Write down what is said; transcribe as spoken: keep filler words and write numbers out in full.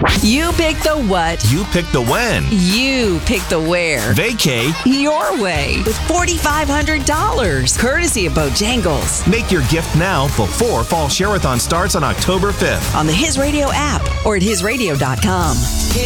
You pick the what, You pick the when. you pick the where. Vacay. Your way with four thousand five hundred dollars, courtesy of Bojangles. Make your gift now before Fall Share-a-thon starts on October fifth. On the His Radio app or at his radio dot com.